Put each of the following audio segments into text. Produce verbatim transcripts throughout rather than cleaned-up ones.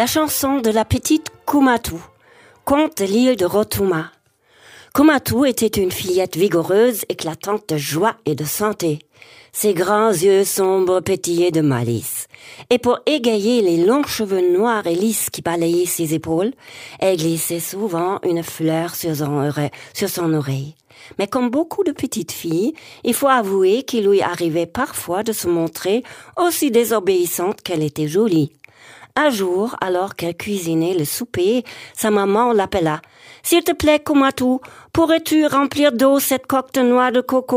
La chanson de la petite Kumatu, conte de l'île de Rotuma. Kumatu était une fillette vigoureuse, éclatante de joie et de santé. Ses grands yeux sombres pétillaient de malice. Et pour égayer les longs cheveux noirs et lisses qui balayaient ses épaules, elle glissait souvent une fleur sur son oreille. Sur son oreille. Mais comme beaucoup de petites filles, il faut avouer qu'il lui arrivait parfois de se montrer aussi désobéissante qu'elle était jolie. Un jour, alors qu'elle cuisinait le souper, sa maman l'appela. « S'il te plaît, Kumatu, pourrais-tu remplir d'eau cette coque de noix de coco ?»«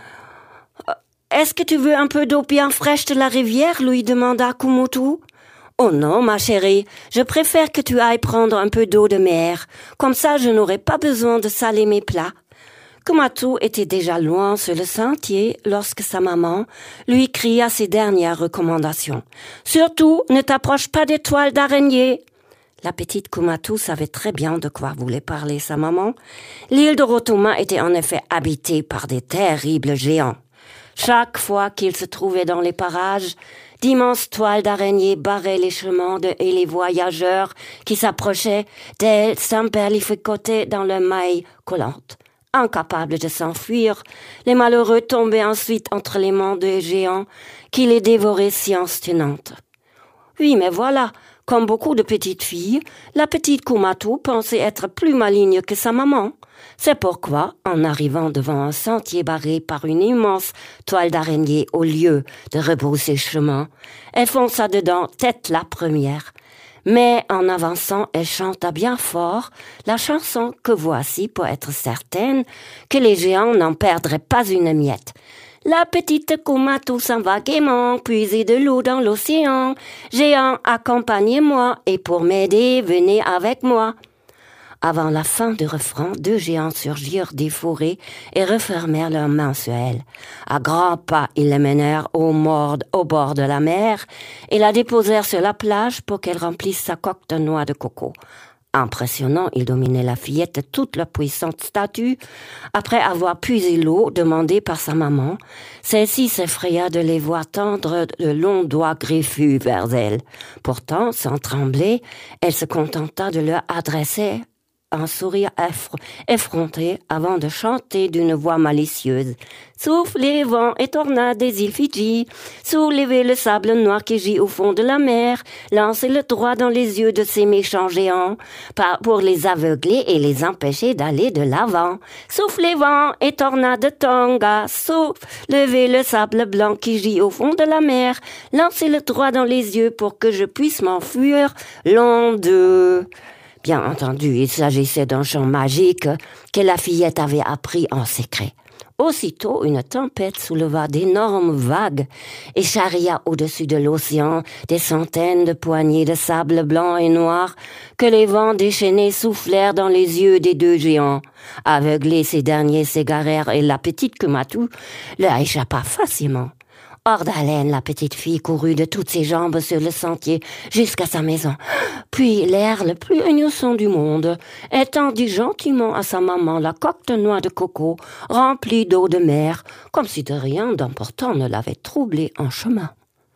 Est-ce que tu veux un peu d'eau bien fraîche de la rivière ?» lui demanda Kumatu. « Oh non, ma chérie, je préfère que tu ailles prendre un peu d'eau de mer. Comme ça, je n'aurai pas besoin de saler mes plats. » Kumatu était déjà loin sur le sentier lorsque sa maman lui cria ses dernières recommandations. « Surtout, ne t'approche pas des toiles d'araignée !» La petite Kumatu savait très bien de quoi voulait parler sa maman. L'île de Rotuma était en effet habitée par des terribles géants. Chaque fois qu'ils se trouvaient dans les parages, d'immenses toiles d'araignées barraient les chemins de, et les voyageurs qui s'approchaient d'elles s'emperlificotaient dans leurs mailles collantes. Incapables de s'enfuir, les malheureux tombaient ensuite entre les mains des géants qui les dévoraient science tenante. Oui, mais voilà, comme beaucoup de petites filles, la petite Kumatu pensait être plus maligne que sa maman. C'est pourquoi, en arrivant devant un sentier barré par une immense toile d'araignée au lieu de rebrousser chemin, elle fonça dedans tête la première. Mais en avançant, elle chanta bien fort la chanson que voici pour être certaine que les géants n'en perdraient pas une miette. La petite Kumatu s'en va gaiement, puiser de l'eau dans l'océan. Géants, accompagnez-moi, et pour m'aider, venez avec moi. Avant la fin du refrain, deux géants surgirent des forêts et refermèrent leurs mains sur elle. À grands pas, ils la menèrent au, mord, au bord de la mer et la déposèrent sur la plage pour qu'elle remplisse sa coque de noix de coco. Impressionnant, ils dominaient la fillette de toute leur puissante statue. Après avoir puisé l'eau demandée par sa maman, celle-ci s'effraya de les voir tendre de longs doigts griffus vers elle. Pourtant, sans trembler, elle se contenta de leur adresser un sourire effr- effronté avant de chanter d'une voix malicieuse. Soufflez vent et tornades des îles Fidji, soulevez le sable noir qui gît au fond de la mer, lancez-le droit dans les yeux de ces méchants géants, par, pour les aveugler et les empêcher d'aller de l'avant. Soufflez vent et tornades de Tonga, soulevez le sable blanc qui gît au fond de la mer, lancez-le droit dans les yeux pour que je puisse m'enfuir long d'eux. Bien entendu, il s'agissait d'un chant magique que la fillette avait appris en secret. Aussitôt, une tempête souleva d'énormes vagues et charria au-dessus de l'océan des centaines de poignées de sable blanc et noir que les vents déchaînés soufflèrent dans les yeux des deux géants. Aveuglés, ces derniers s'égarèrent et la petite Kumatu leur échappa facilement. Hors d'haleine, la petite fille courut de toutes ses jambes sur le sentier jusqu'à sa maison. Puis, l'air le plus innocent du monde, elle tendit gentiment à sa maman la coque de noix de coco remplie d'eau de mer, comme si de rien d'important ne l'avait troublée en chemin.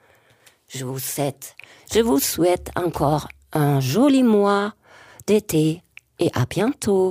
Je vous souhaite, je vous souhaite encore un joli mois d'été et à bientôt.